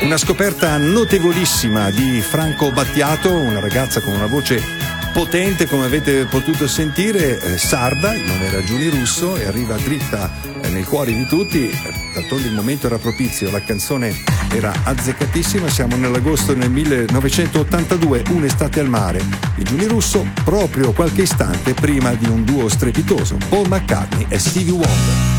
Una scoperta notevolissima di Franco Battiato, una ragazza con una voce potente, come avete potuto sentire, sarda, il nome era Giuni Russo, e arriva dritta nel cuore di tutti. D'altronde il momento era propizio, la canzone era azzeccatissima. Siamo nell'agosto del 1982, un'estate al mare. Il Giuni Russo proprio qualche istante prima di un duo strepitoso, Paul McCartney e Stevie Wonder.